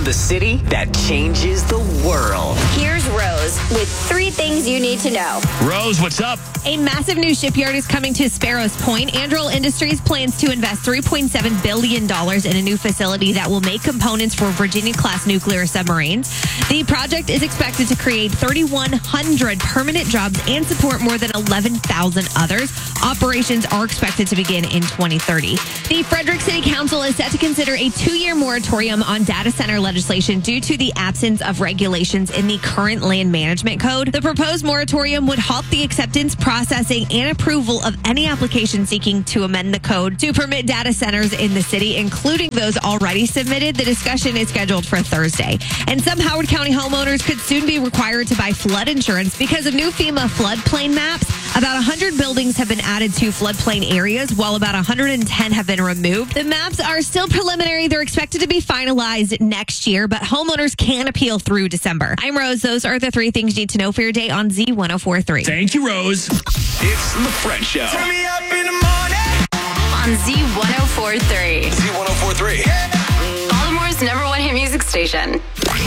the city that changes the world. Here's Rose with 3 things you need to know. Rose, what's up? A massive new shipyard is coming to Sparrows Point. Anduril Industries plans to invest $3.7 billion in a new facility that will make components for Virginia-class nuclear submarines. The project is expected to create 3,100 permanent jobs and support more than 11,000 others. Operations are expected to begin in 2030. The Frederick City Council is set to consider a 2-year moratorium on data center legislation due to the absence of regulations in the current land management code. The proposed moratorium would halt the acceptance, processing, and approval of any application seeking to amend the code to permit data centers in the city, including those already submitted. The discussion is scheduled for Thursday. And some Howard County homeowners could soon be required to buy flood insurance because of new FEMA floodplain maps. About 100 buildings have been added to floodplain areas, while about 110 have been removed. The maps are still preliminary. They're expected to be finalized next year, but homeowners can appeal through December. I'm Rose. Those are the 3 things you need to know for your day on Z1043. Thank you, Rose. It's The Fred Show. Turn me up in the morning. On Z1043. Z1043. Baltimore's #1 hit music station.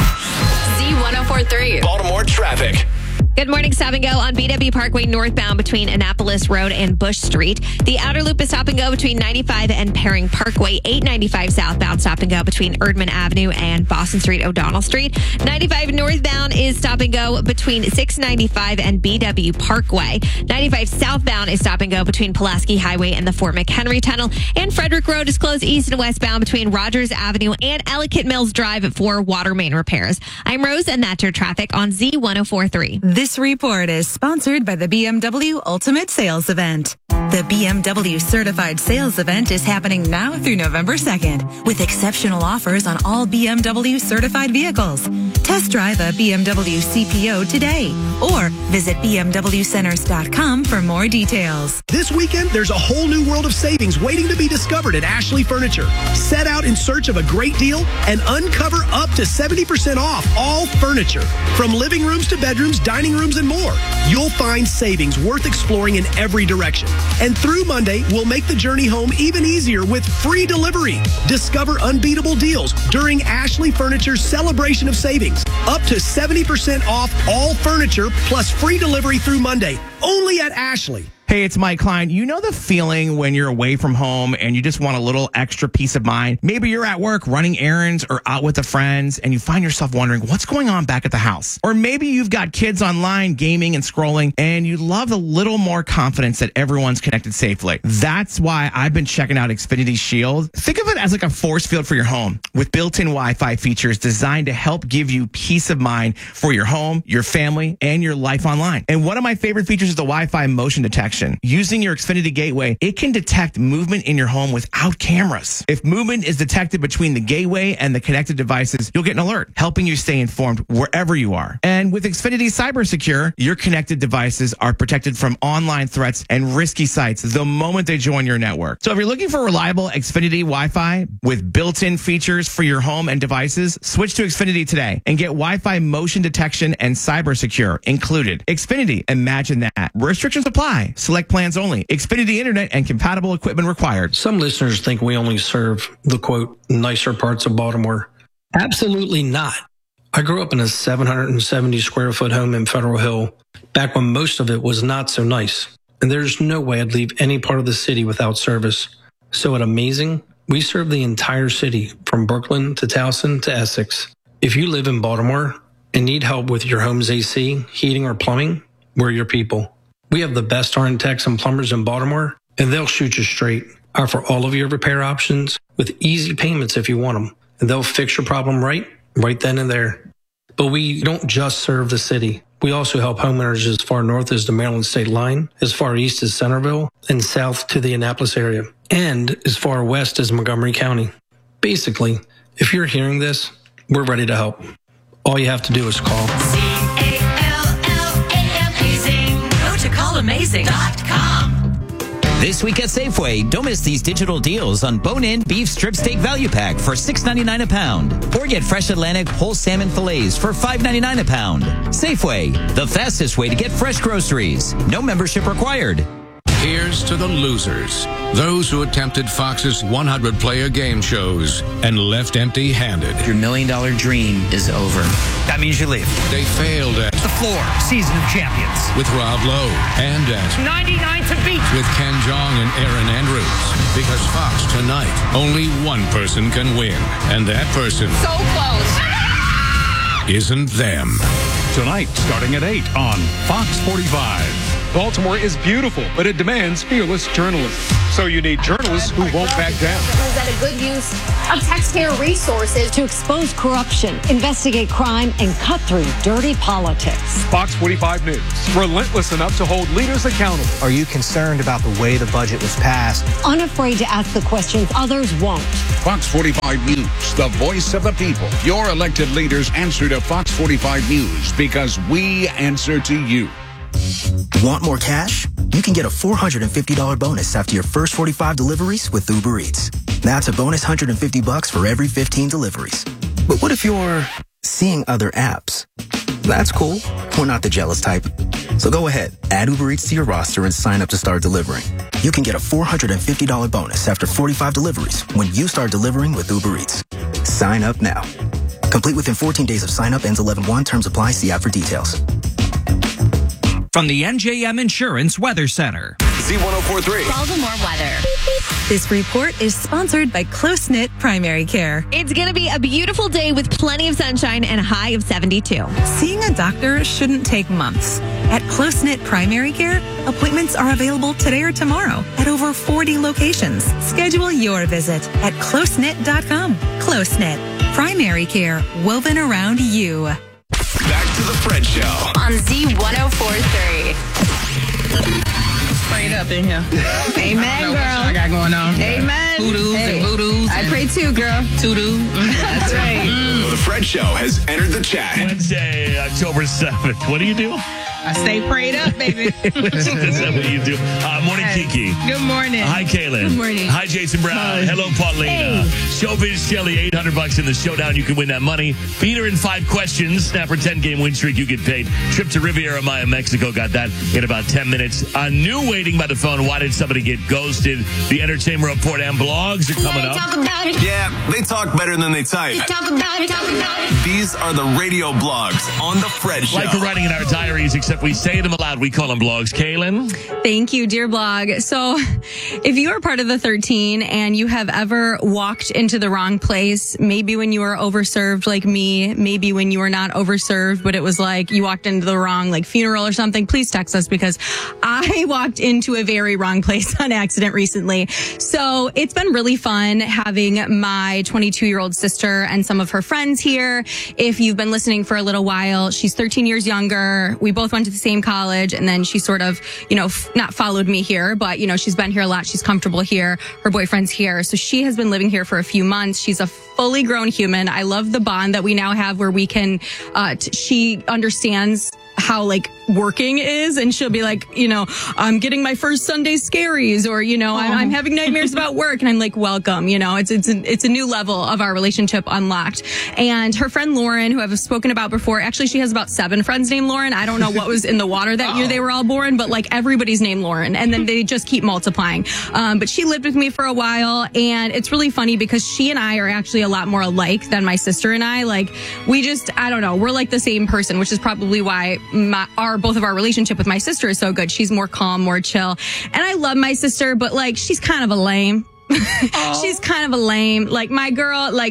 Z1043. Baltimore traffic. Good morning. Stop and go on BW Parkway northbound between Annapolis Road and Bush Street. The outer loop is stop and go between 95 and Perring Parkway. 895 southbound stop and go between Erdman Avenue and Boston Street, O'Donnell Street. 95 northbound is stop and go between 695 and BW Parkway. 95 southbound is stop and go between Pulaski Highway and the Fort McHenry Tunnel. And Frederick Road is closed east and westbound between Rogers Avenue and Ellicott Mills Drive for water main repairs. I'm Rose, and that's your traffic on Z1043. This report is sponsored by the BMW Ultimate Sales Event. The BMW Certified Sales Event is happening now through November 2nd with exceptional offers on all BMW certified vehicles. Test drive a BMW CPO today or visit bmwcenters.com for more details. This weekend, there's a whole new world of savings waiting to be discovered at Ashley Furniture. Set out in search of a great deal and uncover up to 70% off all furniture. From living rooms to bedrooms, dining rooms, and more. You'll find savings worth exploring in every direction. And through Monday, we'll make the journey home even easier with free delivery. Discover unbeatable deals during Ashley Furniture's celebration of savings. Up to 70% off all furniture plus free delivery through Monday. Only at Ashley. Hey, it's Mike Klein. You know the feeling when you're away from home and you just want a little extra peace of mind? Maybe you're at work running errands or out with the friends and you find yourself wondering what's going on back at the house. Or maybe you've got kids online gaming and scrolling and you love a little more confidence that everyone's connected safely. That's why I've been checking out Xfinity Shield. Think of it as like a force field for your home with built-in Wi-Fi features designed to help give you peace of mind for your home, your family, and your life online. And one of my favorite features is the Wi-Fi motion detection. Using your Xfinity gateway, it can detect movement in your home without cameras. If movement is detected between the gateway and the connected devices, you'll get an alert, helping you stay informed wherever you are. And with Xfinity Cyber Secure, your connected devices are protected from online threats and risky sites the moment they join your network. So if you're looking for reliable Xfinity Wi-Fi with built-in features for your home and devices, switch to Xfinity today and get Wi-Fi motion detection and Cyber Secure included. Xfinity, imagine that. Restrictions apply. Select plans only. Xfinity Internet and compatible equipment required. Some listeners think we only serve the, quote, nicer parts of Baltimore. Absolutely not. I grew up in a 770 square foot home in Federal Hill back when most of it was not so nice. And there's no way I'd leave any part of the city without service. So at Amazing, we serve the entire city from Brooklyn to Towson to Essex. If you live in Baltimore and need help with your home's AC, heating, or plumbing, we're your people. We have the best RN techs and plumbers in Baltimore, and they'll shoot you straight. Offer all of your repair options with easy payments if you want them, and they'll fix your problem right then and there. But we don't just serve the city. We also help homeowners as far north as the Maryland state line, as far east as Centerville, and south to the Annapolis area, and as far west as Montgomery County. Basically, if you're hearing this, we're ready to help. All you have to do is call. CallAmazing.com. This week at Safeway, don't miss these digital deals on bone-in beef strip steak value pack for $6.99 a pound. Or get fresh Atlantic whole salmon fillets for $5.99 a pound. Safeway, the fastest way to get fresh groceries. No membership required. Here's to the losers. Those who attempted Fox's 100-player game shows and left empty-handed. Your $1 million dream is over. That means you leave. They failed at The Floor, Season of Champions. with Rob Lowe and at 99 to beat. with Ken Jeong and Aaron Andrews. Because Fox tonight, only one person can win. And that person So close. isn't them. Tonight, starting at 8 on Fox 45. Baltimore is beautiful, but it demands fearless journalism. So you need journalists who won't back down. Is that a good use of taxpayer resources to expose corruption, investigate crime, and cut through dirty politics? Fox 45 News, relentless enough to hold leaders accountable. Are you concerned about the way the budget was passed? Unafraid to ask the questions others won't. Fox 45 News, the voice of the people. Your elected leaders answer to Fox 45 News because we answer to you. Want more cash? You can get a $450 bonus after your first 45 deliveries with Uber Eats. That's a bonus $150 for every 15 deliveries. But what if you're seeing other apps? That's cool. We're not the jealous type. So go ahead, add Uber Eats to your roster and sign up to start delivering. You can get a $450 bonus after 45 deliveries when you start delivering with Uber Eats. Sign up now. Complete within 14 days of sign up, ends 11/1. Terms apply. See app for details. From the NJM Insurance Weather Center. Z1043. Baltimore weather. This report is sponsored by Close Knit Primary Care. It's going to be a beautiful day with plenty of sunshine and a high of 72. Seeing a doctor shouldn't take months. At Close Knit Primary Care, appointments are available today or tomorrow at over 40 locations. Schedule your visit at closeknit.com. Close Knit Primary Care, woven around you. Back to the Fred Show. On Z1043. Prayed up in here. Amen, girl. I got going on. Amen. Hoodoos and voodoos. I pray too, girl. Toodoo. That's right. The Fred Show has entered the chat. Wednesday, October 7th. What do you do? I stay prayed up, baby. Is that what you do? Morning, Kiki. Good morning. Hi, Kaylin. Good morning. Hi, Jason Brown. Hi. Hello, Paulina. Showbiz Shelly, $800 in the showdown. You can win that money. Beat her in 5 questions. Snap her 10-game win streak. You get paid. Trip to Riviera Maya, Mexico. Got that in about 10 minutes. A new waiting by the phone. Why did somebody get ghosted? The Entertainment Report and blogs are coming up. Yeah, they talk better than they type. These are the radio blogs on the Fred Show. Like we're writing in our diaries, except we say them aloud. We call them blogs. Kaylin? Thank you, dear blog. So if you are part of the 13 and you have ever walked into the wrong place, maybe when you were overserved like me, maybe when you were not overserved, but it was like you walked into the wrong like funeral or something, please text us because I walked into a very wrong place on accident recently. So it's been really fun having my 22-year-old sister and some of her friends here. If you've been listening for a little while, she's 13 years younger. We both went to the same college, and then she sort of, not followed me here, but, she's been here a lot. She's comfortable here. Her boyfriend's here. So she has been living here for a few months. She's a fully grown human. I love the bond that we now have where we can, she understands how like working is, and she'll be like, I'm getting my first Sunday scaries, or I'm having nightmares about work, and I'm like, welcome. It's a new level of our relationship unlocked. And her friend Lauren, who I've spoken about before, actually she has about 7 friends named Lauren. I don't know what was in the water that year they were all born, but like everybody's named Lauren, and then they just keep multiplying. But she lived with me for a while, and it's really funny because she and I are actually a lot more alike than my sister and I. Like I don't know, we're like the same person, which is probably why both of our relationship with my sister is so good. She's more calm, more chill. And I love my sister, but like, she's kind of a lame. She's kind of a lame. Like my girl, like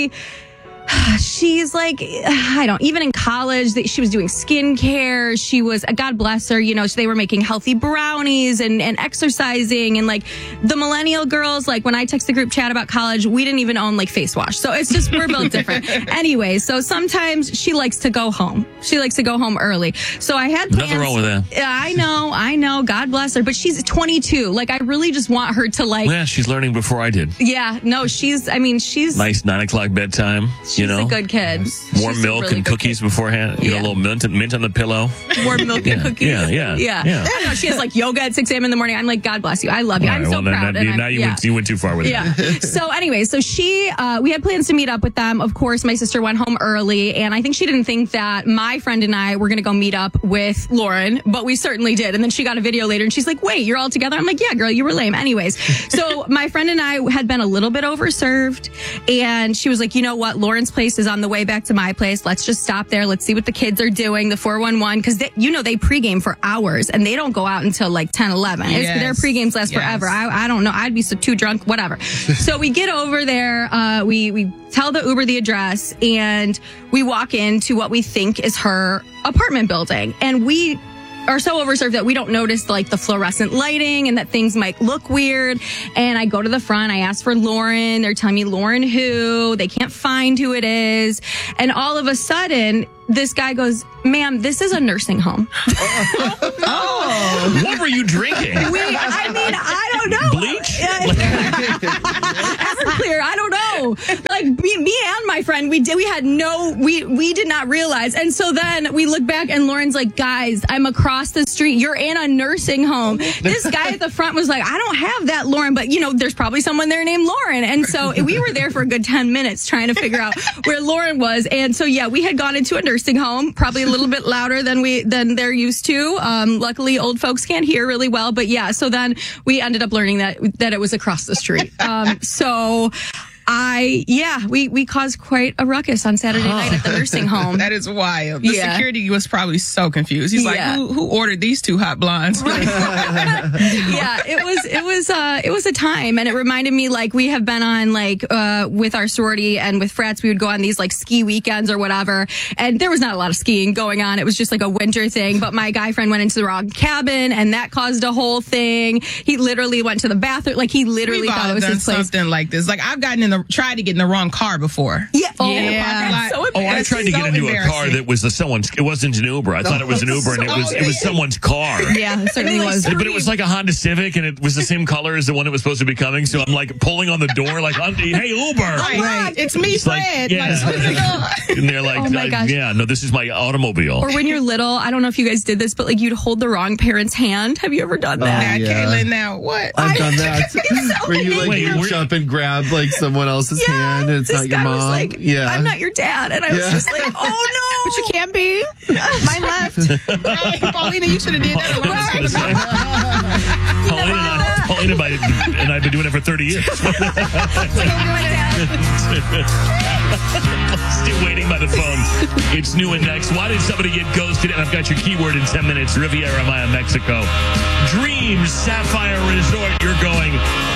she's like, even in college, she was doing skincare. She was, God bless her, they were making healthy brownies and exercising. And like the millennial girls, like when I text the group chat about college, we didn't even own like face wash. So it's just, we're built different. Anyway, so sometimes she likes to go home. She likes to go home early. So I had plans. Nothing wrong with that. I know. God bless her. But she's 22. Like I really just want her to like. Yeah, she's learning before I did. Yeah, no, she's nice 9 o'clock bedtime. You know, a good kid. Warm milk really and good cookies beforehand. You know, a little mint on the pillow. Warm milk and cookies. Yeah. I don't know, she has like yoga at 6 a.m. in the morning. I'm like, God bless you. I love you. All I'm right, so proud. Now you went too far with it. So anyway, we had plans to meet up with them. Of course, my sister went home early, and I think she didn't think that my friend and I were going to go meet up with Lauren, but we certainly did. And then she got a video later, and she's like, wait, you're all together? I'm like, yeah, girl, you were lame. Anyways, so my friend and I had been a little bit overserved, and she was like, you know what? Lauren's place is on the way back to my place. Let's just stop there. Let's see what the kids are doing, the 411, because they pregame for hours, and they don't go out until like 10, 11. Yes. Their pregames last forever. I don't know. I'd be too drunk, whatever. So we get over there. We tell the Uber the address, and we walk into what we think is her apartment building. And we are so overserved that we don't notice like the fluorescent lighting and that things might look weird. And I go to the front. I ask for Lauren. They're telling me Lauren who. They can't find who it is. And all of a sudden, this guy goes, ma'am, this is a nursing home. Oh. What were you drinking? I don't know. Bleach? Everclear. I don't know. Like me and my friend, we did not realize. And so then we look back and Lauren's like, guys, I'm across the street. You're in a nursing home. This guy at the front was like, I don't have that, Lauren, but there's probably someone there named Lauren. And so we were there for a good 10 minutes trying to figure out where Lauren was. And so, we had gone into a nursing home, probably a little bit louder than they're used to. Luckily, old folks can't hear really well. But so then we ended up learning that it was across the street. We caused quite a ruckus on Saturday night at the nursing home. That is wild. The security was probably so confused. He's like, who ordered these two hot blondes? It was a time, and it reminded me like we have been on with our sorority and with frats, we would go on these like ski weekends or whatever, and there was not a lot of skiing going on. It was just like a winter thing, but my guy friend went into the wrong cabin, and that caused a whole thing. He literally went to the bathroom, like he literally thought it was his place. Something like this. Like I've tried to get in the wrong car before. Yeah. I tried to get into a car that was someone's. It wasn't an Uber. I thought it was an Uber, and it was someone's car. Yeah, it certainly was. But it was like a Honda Civic, and it was the same color as the one that was supposed to be coming. So I'm like pulling on the door, like, "Hey, Uber!" Right. It's me, Fred. And they're like, "Oh my gosh. no, this is my automobile." Or when you're little, I don't know if you guys did this, but like you'd hold the wrong parent's hand. Have you ever done that? Kaylin, now what? I've done that. Where you reach up and grab like someone else's hand, and it's not your mom. Was like, I'm not your dad, and I was just like, oh no, but you can't be. Mine left. Right, Paulina, you should have did that. Paulina and I've been doing it for 30 years. Still waiting by the phone. It's new and next. Why did somebody get ghosted? And I've got your keyword in 10 minutes. Riviera Maya, Mexico. Dreams Sapphire Resort. You're going